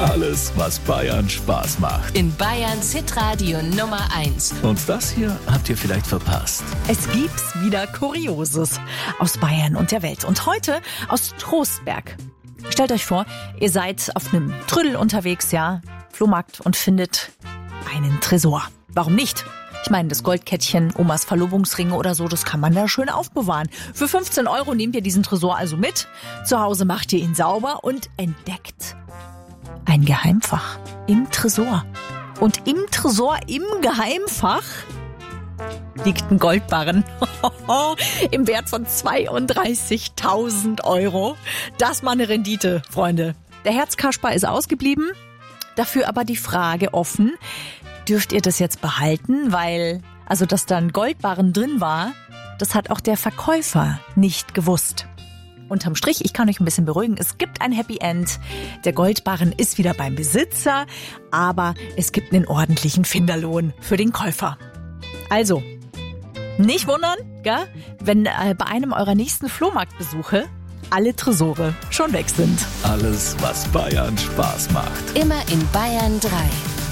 Alles, was Bayern Spaß macht. In Bayerns Hitradio Nummer 1. Und das hier habt ihr vielleicht verpasst. Es gibt's wieder Kurioses aus Bayern und der Welt. Und heute aus Trostberg. Stellt euch vor, ihr seid auf einem Trödel unterwegs, ja, Flohmarkt, und findet einen Tresor. Warum nicht? Ich meine, das Goldkettchen, Omas Verlobungsringe oder so, das kann man da schön aufbewahren. Für 15 € nehmt ihr diesen Tresor also mit. Zu Hause macht ihr ihn sauber und entdeckt ein Geheimfach im Tresor. Und im Tresor, im Geheimfach, liegt ein Goldbarren im Wert von 32.000 €. Das ist mal eine Rendite, Freunde. Der Herzkasper ist ausgeblieben, dafür aber die Frage offen: Dürft ihr das jetzt behalten? Weil, also dass da ein Goldbarren drin war, das hat auch der Verkäufer nicht gewusst. Unterm Strich, ich kann euch ein bisschen beruhigen, es gibt ein Happy End. Der Goldbarren ist wieder beim Besitzer, aber es gibt einen ordentlichen Finderlohn für den Käufer. Also, nicht wundern, gell, wenn bei einem eurer nächsten Flohmarktbesuche alle Tresore schon weg sind. Alles, was Bayern Spaß macht. Immer in Bayern 3.